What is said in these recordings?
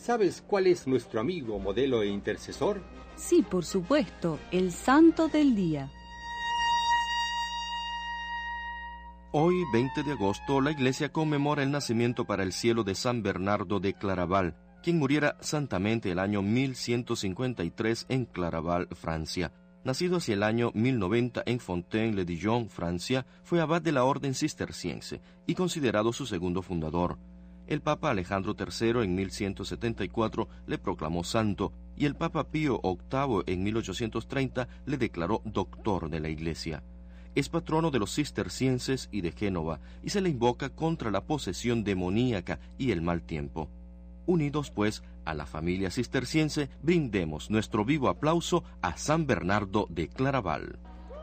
¿Sabes cuál es nuestro amigo, modelo e intercesor? Sí, por supuesto, el santo del día. Hoy, 20 de agosto, la Iglesia conmemora el nacimiento para el cielo de San Bernardo de Claraval, quien muriera santamente el año 1153 en Claraval, Francia. Nacido hacia el año 1090 en Fontaine-le-Dijon, Francia, fue abad de la orden cisterciense y considerado su segundo fundador. El Papa Alejandro III en 1174 le proclamó santo y el Papa Pío VIII en 1830 le declaró doctor de la Iglesia. Es patrono de los cistercienses y de Génova y se le invoca contra la posesión demoníaca y el mal tiempo. Unidos, pues, a la familia cisterciense, brindemos nuestro vivo aplauso a San Bernardo de Claraval.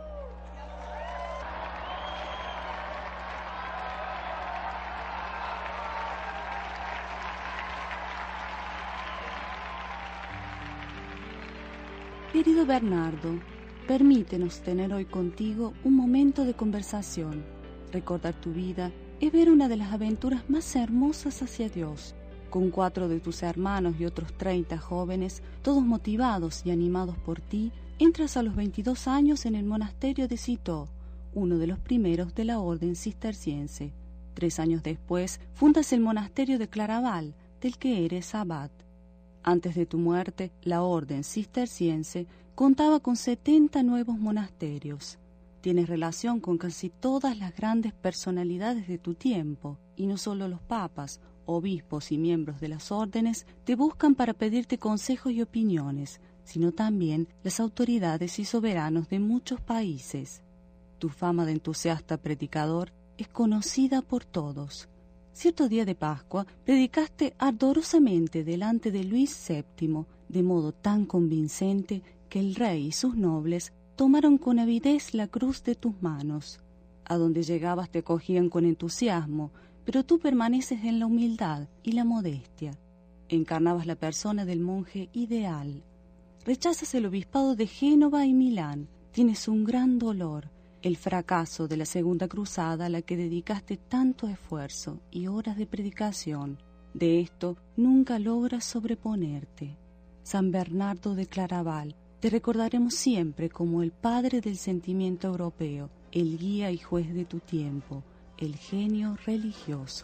Querido Bernardo, permítenos tener hoy contigo un momento de conversación. Recordar tu vida es ver una de las aventuras más hermosas hacia Dios. Con 4 de tus hermanos y otros 30 jóvenes, todos motivados y animados por ti, entras a los 22 años en el monasterio de Citeaux, uno de los primeros de la orden cisterciense. 3 años después, fundas el monasterio de Claraval, del que eres abad. Antes de tu muerte, la orden cisterciense contaba con 70 nuevos monasterios. Tienes relación con casi todas las grandes personalidades de tu tiempo, y no solo los papas, obispos y miembros de las órdenes te buscan para pedirte consejos y opiniones, sino también las autoridades y soberanos de muchos países. Tu fama de entusiasta predicador es conocida por todos. Cierto día de Pascua predicaste ardorosamente delante de Luis VII, de modo tan convincente que el rey y sus nobles tomaron con avidez la cruz de tus manos. A donde llegabas te acogían con entusiasmo, pero tú permaneces en la humildad y la modestia. Encarnabas la persona del monje ideal. Rechazas el obispado de Génova y Milán. Tienes un gran dolor, el fracaso de la Segunda Cruzada a la que dedicaste tanto esfuerzo y horas de predicación. De esto nunca logras sobreponerte. San Bernardo de Claraval, te recordaremos siempre como el padre del sentimiento europeo, el guía y juez de tu tiempo, el genio religioso.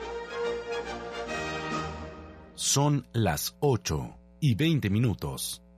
Son las 8:20.